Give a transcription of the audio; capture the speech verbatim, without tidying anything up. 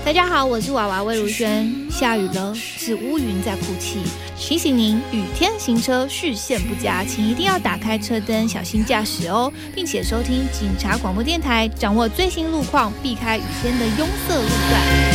大家好，我是娃娃魏如萱。下雨了，是乌云在哭泣，提醒您雨天行车视线不佳，请一定要打开车灯，小心驾驶哦，并且收听警察广播电台，掌握最新路况，避开雨天的拥塞路段。